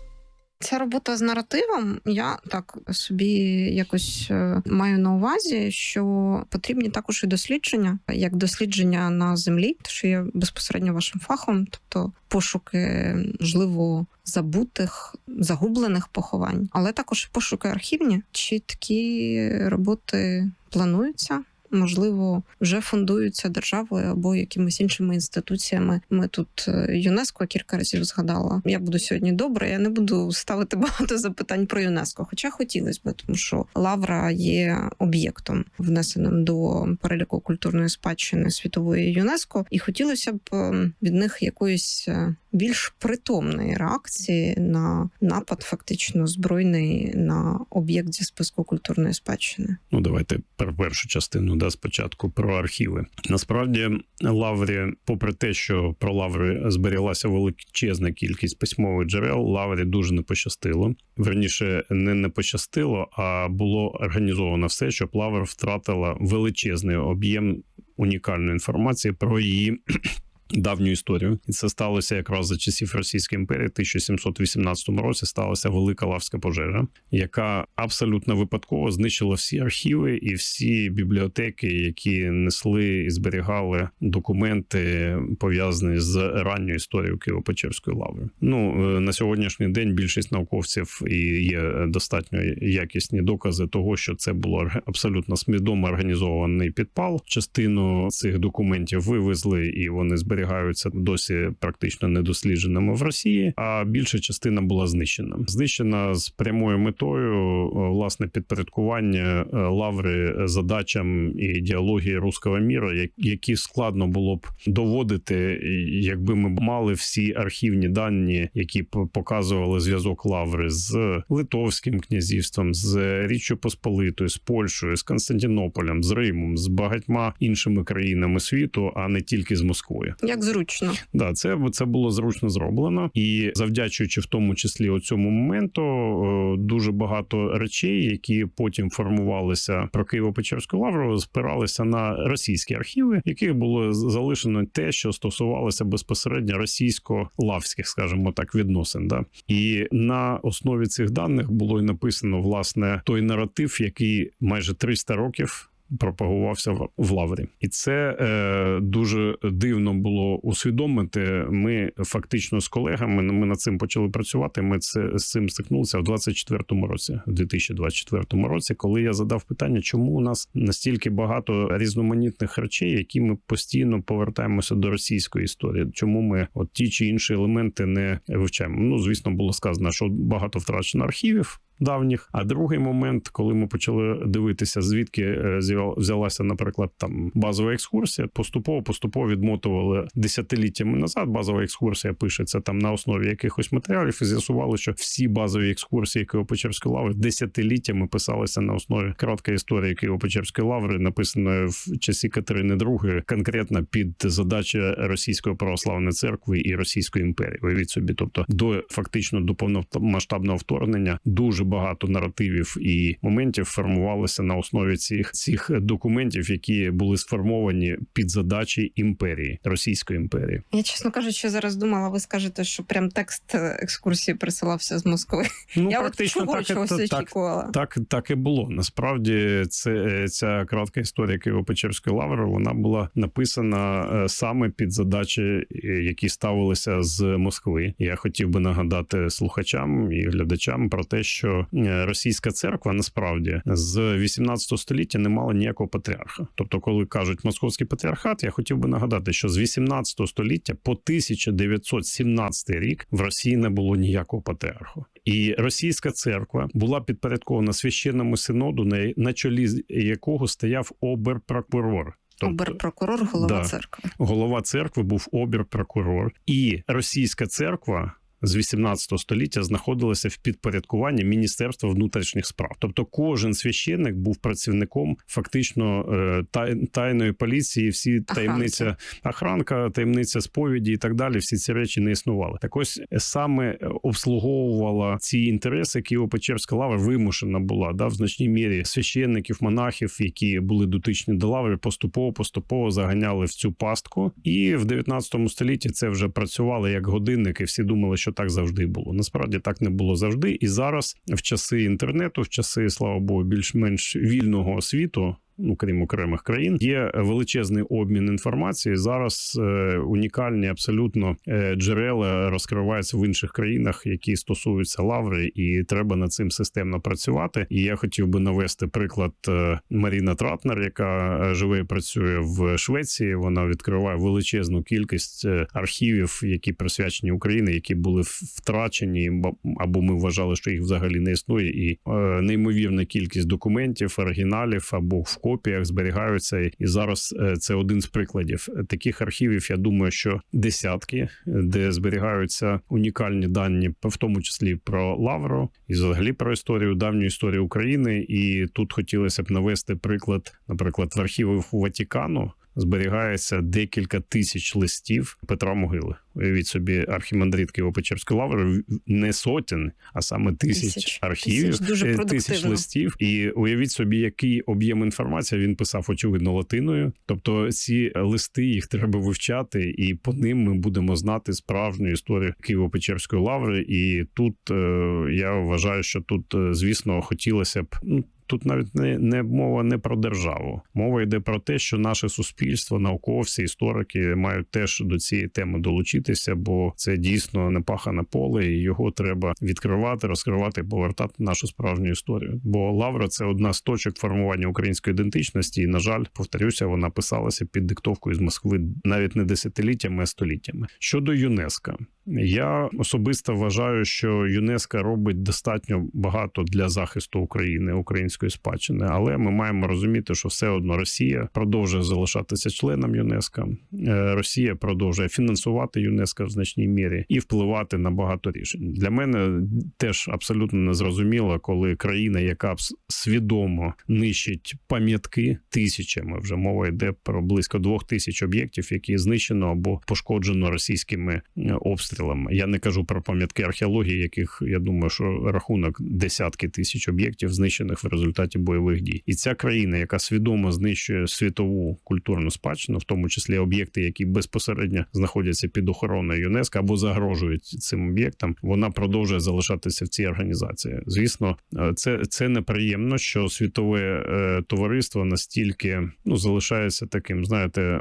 Ця робота з наративом, я так собі якось маю на увазі, що потрібні також і дослідження, як дослідження на землі, що є безпосередньо вашим фахом, тобто пошуки, можливо, забутих, загублених поховань, але також пошуки архівні. Чи такі роботи плануються? Можливо, вже фундуються державою або якимись іншими інституціями. Ми тут ЮНЕСКО кілька разів згадала. Я буду сьогодні добра, я не буду ставити багато запитань про ЮНЕСКО, хоча хотілося б, тому що Лавра є об'єктом, внесеним до переліку культурної спадщини світової ЮНЕСКО, і хотілося б від них якоїсь більш притомної реакції на напад, фактично збройний, на об'єкт зі списку культурної спадщини. Ну, давайте про першу частину, спочатку про архіви. Насправді, Лаврі, попри те, що про Лаври зберіглася величезна кількість письмових джерел, Лаврі дуже не пощастило. Верніше, не пощастило, а було організовано все, щоб Лавра втратила величезний об'єм унікальної інформації про її давню історію. І це сталося якраз за часів Російської імперії. В 1718 році сталася велика Лавська пожежа, яка абсолютно випадково знищила всі архіви і всі бібліотеки, які несли і зберігали документи, пов'язані з ранньою історією Києво-Печерської лаври. Ну, на сьогоднішній день більшість науковців і є достатньо якісні докази того, що це було абсолютно свідомо організований підпал. Частину цих документів вивезли, і вони зберігаються досі практично недослідженими в Росії, а більша частина була знищена. Знищена з прямою метою, власне, підпорядкування Лаври задачам і ідеології руського міра, які складно було б доводити, якби ми мали всі архівні дані, які показували зв'язок Лаври з Литовським князівством, з Річчю Посполитою, з Польщею, з Константинополем, з Римом, з багатьма іншими країнами світу, а не тільки з Москвою. Як зручно. Да, це було зручно зроблено. І завдячуючи в тому числі оцьому моменту, дуже багато речей, які потім формувалися про Києво-Печерську лавру, спиралися на російські архіви, яких було залишено те, що стосувалося безпосередньо російсько-лавських, скажімо так, відносин. Да? І на основі цих даних було і написано, власне, той наратив, який майже 300 років пропагувався в Лаврі. І це дуже дивно було усвідомити. Ми фактично з колегами, ми над цим почали працювати, ми з цим стикнулися в 2024 році, коли я задав питання, чому у нас настільки багато різноманітних речей, які ми постійно повертаємося до російської історії, чому ми от ті чи інші елементи не вивчаємо. Ну, звісно, було сказано, що багато втрачено архівів давніх. А другий момент, коли ми почали дивитися, звідки взялася, наприклад, там базова екскурсія, поступово відмотували десятиліттями назад. Базова екскурсія пишеться там на основі якихось матеріалів, і з'ясували, що всі базові екскурсії Києво-Печерської лаври десятиліттями писалися на основі короткої історії Києво-Печерської лаври, написаної в часі Катерини II, конкретно під задачі Російської православної церкви і Російської імперії. Уявіть собі, тобто фактично до повномасштабного вторгнення дуже багато наративів і моментів формувалося на основі цих документів, які були сформовані під задачі імперії, Російської імперії. Я, чесно кажучи, зараз думала, ви скажете, що прям текст екскурсії присилався з Москви. Ну, я практично чогось очікувала. Так і було. Насправді, ця коротка історія Києво-Печерської лаври, вона була написана саме під задачі, які ставилися з Москви. Я хотів би нагадати слухачам і глядачам про те, що російська церква насправді з 18 століття не мала ніякого патріарха. Тобто, коли кажуть московський патріархат, я хотів би нагадати, що з 18 століття по 1917 рік в Росії не було ніякого патріарху. І російська церква була підпорядкована священному синоду, на чолі якого стояв оберпрокурор. Оберпрокурор, голова церкви. Голова церкви був оберпрокурор. І російська церква з 18 століття знаходилася в підпорядкуванні Міністерства внутрішніх справ. Тобто кожен священник був працівником фактично тайної поліції, всі таємниця охранка, таємниця сповіді і так далі, всі ці речі не існували. Так ось саме обслуговувала ці інтереси Києво-Печерська лавра, вимушена була в значній мірі священників, монахів, які були дотичні до лаври, поступово заганяли в цю пастку. І в 19 столітті це вже працювало як годинник, і всі думали, що що так завжди було. Насправді так не було завжди. І зараз в часи інтернету, в часи, слава Богу, більш-менш вільного світу, крім окремих країн, є величезний обмін інформації. Зараз унікальні абсолютно джерела розкриваються в інших країнах, які стосуються Лаври, і треба над цим системно працювати. І я хотів би навести приклад Маріна Тратнер, яка живе і працює в Швеції. Вона відкриває величезну кількість архівів, які присвячені Україні, які були втрачені, або ми вважали, що їх взагалі не існує. І неймовірна кількість документів, оригіналів або в копіях зберігаються. І зараз це один з прикладів. Таких архівів, я думаю, що десятки, де зберігаються унікальні дані, в тому числі про Лавру і взагалі про історію, давню історію України. І тут хотілося б навести приклад, наприклад, в архівах Ватикану зберігається декілька тисяч листів Петра Могили. Уявіть собі, архімандрит Києво-Печерської лаври не сотень, а саме тисяч архівів, тисяч листів. І уявіть собі, який об'єм інформації він писав, очевидно, латиною. Тобто ці листи, їх треба вивчати, і по ним ми будемо знати справжню історію Києво-Печерської лаври. І тут я вважаю, що тут, звісно, хотілося б... Тут навіть не мова не про державу. Мова йде про те, що наше суспільство, науковці, історики мають теж до цієї теми долучитися, бо це дійсно непахане поле, і його треба відкривати, розкривати, повертати нашу справжню історію. Бо Лавра – це одна з точок формування української ідентичності, і, на жаль, повторюся, вона писалася під диктовкою з Москви навіть не десятиліттями, а століттями. Щодо ЮНЕСКО. Я особисто вважаю, що ЮНЕСКО робить достатньо багато для захисту України, української спадщини, але ми маємо розуміти, що все одно Росія продовжує залишатися членом ЮНЕСКО, Росія продовжує фінансувати ЮНЕСКО в значній мірі і впливати на багато рішень. Для мене теж абсолютно незрозуміло, коли країна, яка свідомо нищить пам'ятки тисячами, вже мова йде про близько 2000 об'єктів, які знищено або пошкоджено російськими обстрілами. Я не кажу про пам'ятки археології, яких, я думаю, що рахунок десятки тисяч об'єктів, знищених в результаті бойових дій. І ця країна, яка свідомо знищує світову культурну спадщину, в тому числі об'єкти, які безпосередньо знаходяться під охороною ЮНЕСКО або загрожують цим об'єктам, вона продовжує залишатися в цій організації. Звісно, це неприємно, що світове товариство настільки залишається таким, знаєте,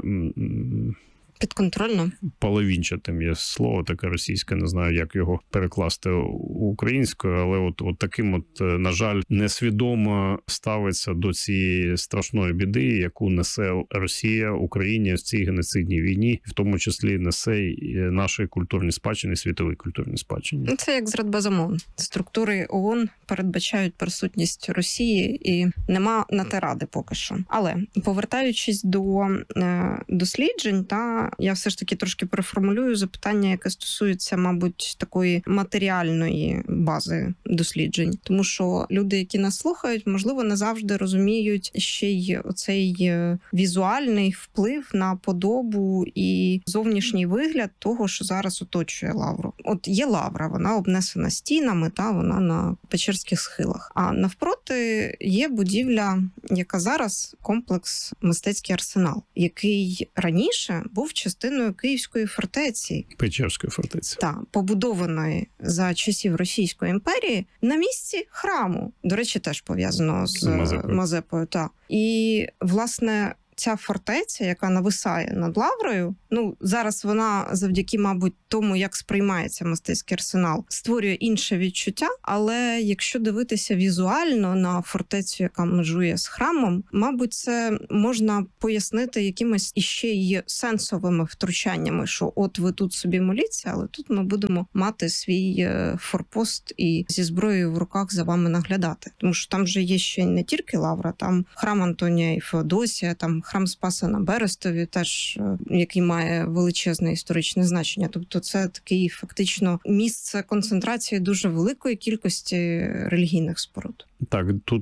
підконтрольно? Половинчатим є слово, таке російське, не знаю, як його перекласти українською, але от таким, на жаль, несвідомо ставиться до цієї страшної біди, яку несе Росія Україні в цій геноцидній війні, в тому числі несе і нашої культурні спадщини, світової культурні спадщини. Це як з Радбезом ООН. Структури ООН передбачають присутність Росії і нема на те ради поки що. Але, повертаючись до досліджень, я все ж таки трошки переформулюю запитання, яке стосується, мабуть, такої матеріальної бази досліджень. Тому що люди, які нас слухають, можливо, не завжди розуміють ще й оцей візуальний вплив на подобу і зовнішній вигляд того, що зараз оточує Лавру. От є Лавра, вона обнесена стінами, вона на Печерських схилах. А навпроти є будівля, яка зараз комплекс «Мистецький арсенал», який раніше був частиною Київської фортеці. Печерської фортеці. Так, побудованої за часів Російської імперії на місці храму. До речі, теж пов'язано з Мазепою. Так. І, власне, ця фортеця, яка нависає над Лаврою, зараз вона завдяки, мабуть, тому, як сприймається мистецький арсенал, створює інше відчуття, але якщо дивитися візуально на фортецю, яка межує з храмом, мабуть, це можна пояснити якимись іще й сенсовими втручаннями, що от ви тут собі моліться, але тут ми будемо мати свій форпост і зі зброєю в руках за вами наглядати. Тому що там же є ще не тільки Лавра, там храм Антонія і Феодосія, там храм Спаса на Берестові, теж, який має величезне історичне значення. Тобто це такий фактично місце концентрації дуже великої кількості релігійних споруд. Так, тут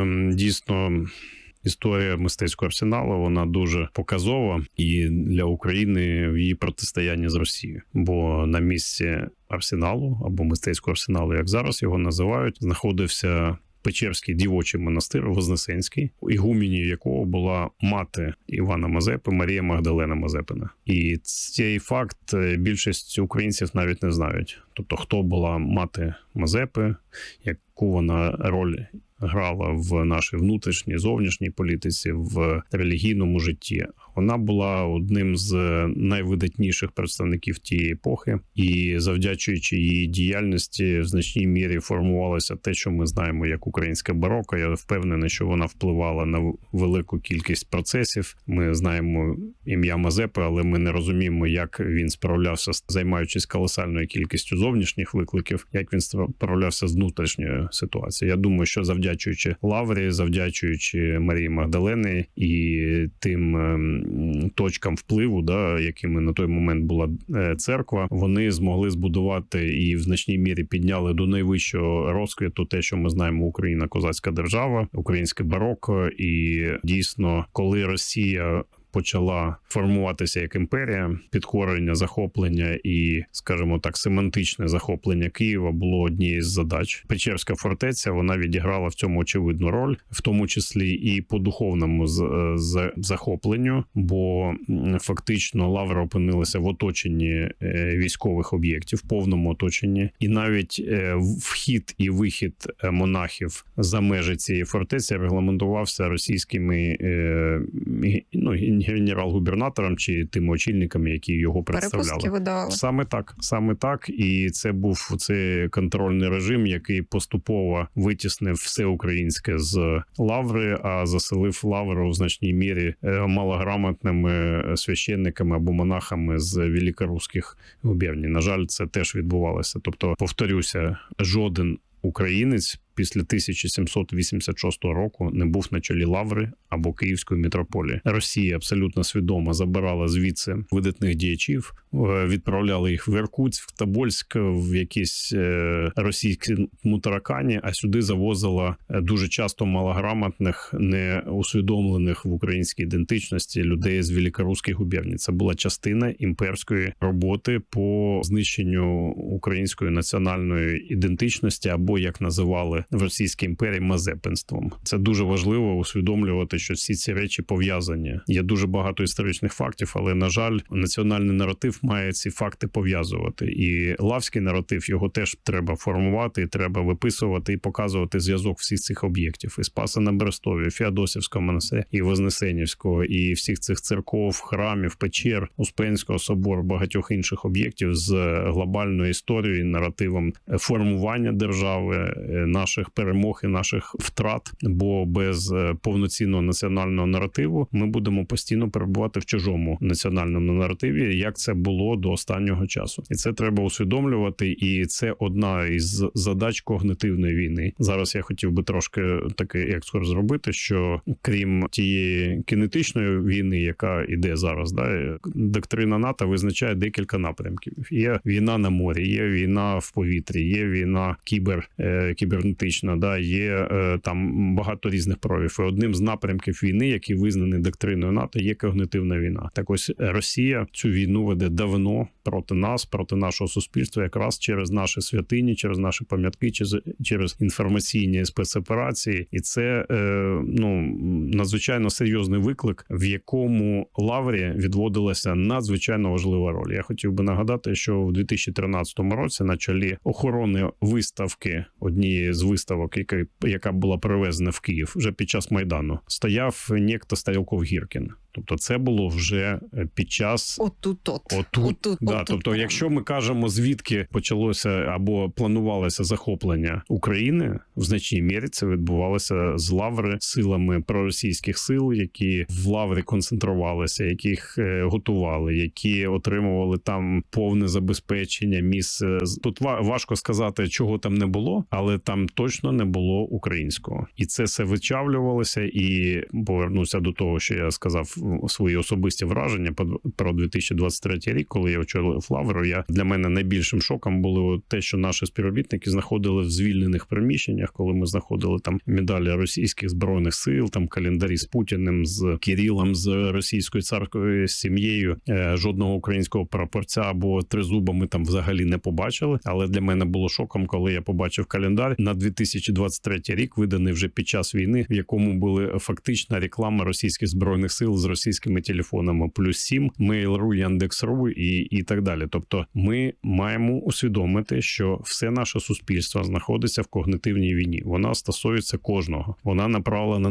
дійсно історія мистецького арсеналу, вона дуже показова і для України в її протистоянні з Росією. Бо на місці арсеналу, або мистецького арсеналу, як зараз його називають, знаходився Печерський дівочий монастир Вознесенський, ігуменію якого була мати Івана Мазепи Марія Магдалена Мазепина. І цей факт більшість українців навіть не знають. Тобто, хто була мати Мазепи, яку вона роль грала в нашій внутрішній, зовнішній політиці, в релігійному житті. Вона була одним з найвидатніших представників тієї епохи, і завдячуючи її діяльності в значній мірі формувалося те, що ми знаємо як українська бароко. Я впевнений, що вона впливала на велику кількість процесів. Ми знаємо ім'я Мазепи, але ми не розуміємо, як він справлявся, займаючись колосальною кількістю зовнішніх викликів, як він справлявся з внутрішньою ситуацією. Я думаю, що завдячуючи Лаврі, завдячуючи Марії Магдалені і тим точкам впливу, якими на той момент була церква, вони змогли збудувати і в значній мірі підняли до найвищого розквіту те, що ми знаємо: Україна – козацька держава, українське бароко. І дійсно, коли Росія почала формуватися як імперія, підкорення, захоплення і, скажімо так, семантичне захоплення Києва було однією з задач. Печерська фортеця, вона відіграла в цьому очевидну роль, в тому числі і по духовному захопленню, бо фактично Лавра опинилася в оточенні військових об'єктів, в повному оточенні, і навіть вхід і вихід монахів за межі цієї фортеці регламентувався російськими генерал-губернатором чи тими очільниками, які його представляли. Перепустки видавали. Саме так. І це був цей контрольний режим, який поступово витіснив все українське з Лаври, а заселив Лавру в значній мірі малограмотними священниками або монахами з великоруських губерній. На жаль, це теж відбувалося. Тобто, повторюся, жоден українець після 1786 року не був на чолі Лаври або Київської митрополії. Росія абсолютно свідомо забирала звідси видатних діячів, відправляли їх в Іркутськ, в Тобольськ, в якісь російські мутаракані, а сюди завозила дуже часто малограмотних, неусвідомлених в українській ідентичності людей з великоруських губерній. Це була частина імперської роботи по знищенню української національної ідентичності, або, як називали в Російській імперії, мазепинством. Це дуже важливо усвідомлювати, що всі ці речі пов'язані. Є дуже багато історичних фактів, але, на жаль, національний наратив має ці факти пов'язувати. І лавський наратив, його теж треба формувати, і треба виписувати і показувати зв'язок всіх цих об'єктів. І Спаса на Берестові, Феодосівського монастиря, і Вознесенівського, і всіх цих церков, храмів, печер, Успенського собору, багатьох інших об'єктів з глобальною історією, наративом формування держави, наших перемог і наших втрат, бо без повноцінного національного наративу ми будемо постійно перебувати в чужому національному наративі, як це було до останнього часу. І це треба усвідомлювати, і це одна із задач когнитивної війни. Зараз я хотів би трошки такий екскурс зробити, що крім тієї кінетичної війни, яка іде зараз, доктрина НАТО визначає декілька напрямків. Є війна на морі, є війна в повітрі, є війна кібернетична, є там багато різних проявів. І одним з напрямків війни, який визнаний доктриною НАТО, є когнитивна війна. Так ось Росія цю війну веде давно проти нас, проти нашого суспільства, якраз через наші святині, через наші пам'ятки, через інформаційні спецоперації. І це надзвичайно серйозний виклик, в якому Лаврі відводилася надзвичайно важлива роль. Я хотів би нагадати, що в 2013 році на чолі охорони виставки, однієї з виставок, яка була привезена в Київ вже під час Майдану, стояв некто Стрілков-Гіркін. Тобто це було вже під час... Отут. Тобто, якщо ми кажемо, звідки почалося або планувалося захоплення України, в значній мірі це відбувалося з Лаври, силами проросійських сил, які в Лаврі концентрувалися, яких готували, які отримували там повне забезпечення місць. Тут важко сказати, чого там не було, але там точно не було українського. І це все вичавлювалося, і повернуся до того, що я сказав свої особисті враження про 2023 рік, коли я очолив Лавру. Для мене найбільшим шоком було те, що наші співробітники знаходили в звільнених приміщеннях, коли ми знаходили там медалі російських збройних сил, там календарі з Путіним, з Кирилом, з російською царською сім'єю. Жодного українського прапорця або тризуба ми там взагалі не побачили. Але для мене було шоком, коли я побачив календар на 2023 рік, виданий вже під час війни, в якому були фактична реклама російських збройних сил з російськими телефонами, +7, Mail.ru, Яндекс.ру і так далі. Тобто ми маємо усвідомити, що все наше суспільство знаходиться в когнитивній війні. Вона стосується кожного. Вона направлена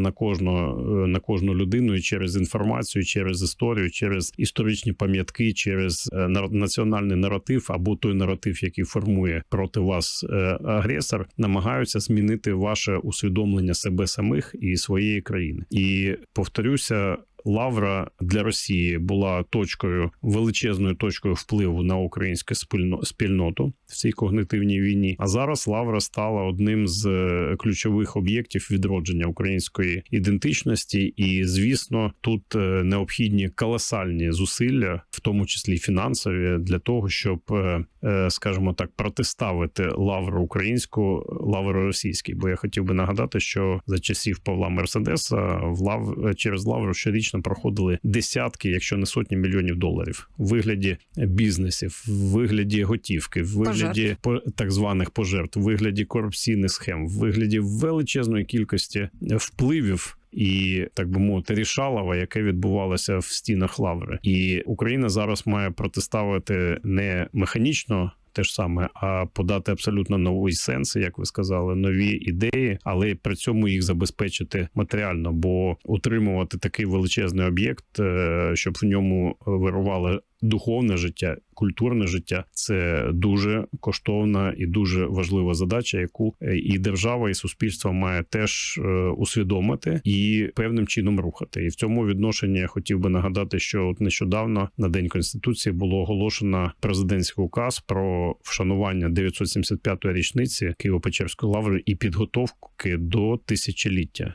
на кожну людину і через інформацію, через історію, через історичні пам'ятки, через національний наратив або той наратив, який формує проти вас агресор, намагаються змінити ваше усвідомлення себе самих і своєї країни. І повторюся, Лавра для Росії була величезною точкою впливу на українську спільноту в цій когнитивній війні. А зараз Лавра стала одним з ключових об'єктів відродження української ідентичності. І, звісно, тут необхідні колосальні зусилля, в тому числі фінансові, для того, щоб, скажімо так, протиставити Лавру українську, Лавру російській. Бо я хотів би нагадати, що за часів Павла Мерседеса через Лавру щорічно проходили десятки, якщо не сотні мільйонів доларів в вигляді бізнесів, в вигляді готівки, в вигляді так званих пожертв, в вигляді корупційних схем, в вигляді величезної кількості впливів і, так би мовити, рішалова, яке відбувалося в стінах Лаври. І Україна зараз має протиставити не механічно те ж саме, а подати абсолютно новий сенс, як ви сказали, нові ідеї, але при цьому їх забезпечити матеріально, бо утримувати такий величезний об'єкт, щоб в ньому вирувало духовне життя, культурне життя – це дуже коштовна і дуже важлива задача, яку і держава, і суспільство має теж усвідомити і певним чином рухати. І в цьому відношенні я хотів би нагадати, що от нещодавно на День Конституції було оголошено президентський указ про вшанування 975-ї річниці Києво-Печерської лаври і підготовки до тисячоліття.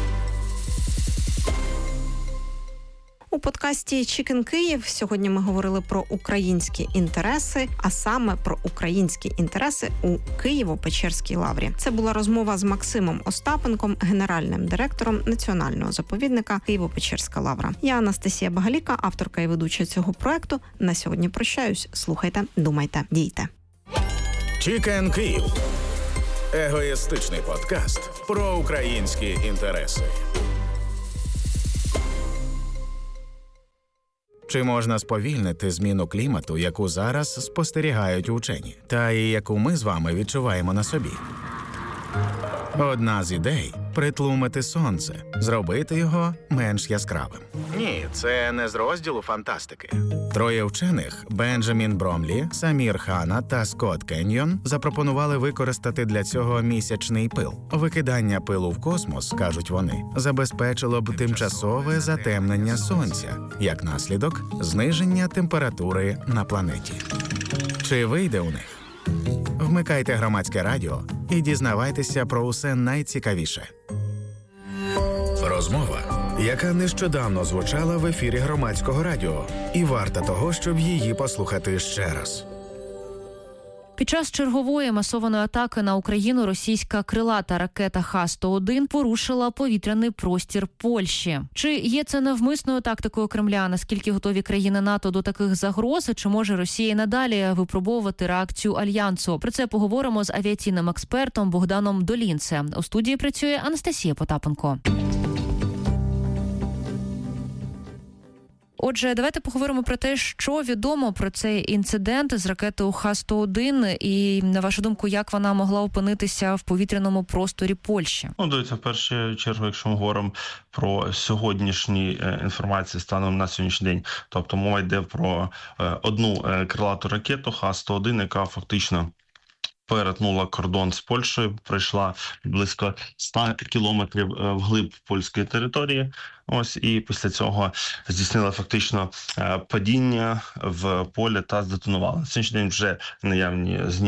У подкасті «Чікен Київ» сьогодні ми говорили про українські інтереси, а саме про українські інтереси у Києво-Печерській лаврі. Це була розмова з Максимом Остапенком, генеральним директором національного заповідника Києво-Печерська лавра. Я Анастасія Багаліка, авторка і ведуча цього проекту. На сьогодні прощаюсь. Слухайте, думайте, дійте. «Чікен Київ» – егоїстичний подкаст про українські інтереси. Чи можна сповільнити зміну клімату, яку зараз спостерігають учені, та і яку ми з вами відчуваємо на собі? Одна з ідей – притлумити сонце, зробити його менш яскравим. Ні, це не з розділу фантастики. Троє вчених – Бенджамін Бромлі, Самір Хана та Скотт Кеньйон – запропонували використати для цього місячний пил. Викидання пилу в космос, кажуть вони, забезпечило б тимчасове затемнення сонця, як наслідок – зниження температури на планеті. Чи вийде у них? Вмикайте Громадське радіо і дізнавайтеся про усе найцікавіше. Розмова, яка нещодавно звучала в ефірі Громадського радіо, і варта того, щоб її послухати ще раз. Під час чергової масованої атаки на Україну російська крилата ракета Х-101 порушила повітряний простір Польщі. Чи є це навмисною тактикою Кремля? Наскільки готові країни НАТО до таких загроз? Чи може Росія надалі випробовувати реакцію Альянсу? Про це поговоримо з авіаційним експертом Богданом Долінцем. У студії працює Анастасія Потапенко. Отже, давайте поговоримо про те, що відомо про цей інцидент з ракетою Х-101 і, на вашу думку, як вона могла опинитися в повітряному просторі Польщі? Дивіться, в першу чергу, якщо ми говоримо про сьогоднішні інформації станом на сьогоднішній день, тобто мова йде про одну крилату ракету Х-101, яка фактично перетнула кордон з Польщею, пройшла близько 100 кілометрів вглиб польської території. І після цього здійснила фактично падіння в полі та здетонувала. На сьогоднішній день вже наявні